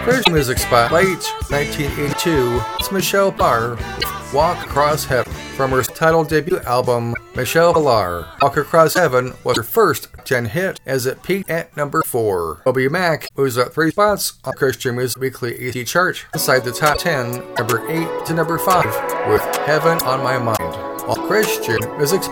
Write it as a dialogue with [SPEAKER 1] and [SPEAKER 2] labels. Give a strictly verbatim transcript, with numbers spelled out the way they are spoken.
[SPEAKER 1] Christian Music Spotlight, nineteen eighty-two, it's Michelle Ballard with Walk Across Heaven. From her title debut album, Michelle Ballard, Walk Across Heaven was her first ten hit as it peaked at number four. Toby Mac moves up three spots on Christian Music Weekly A C chart, inside the top ten, number eight to number five, with Heaven on My Mind. All Christian Music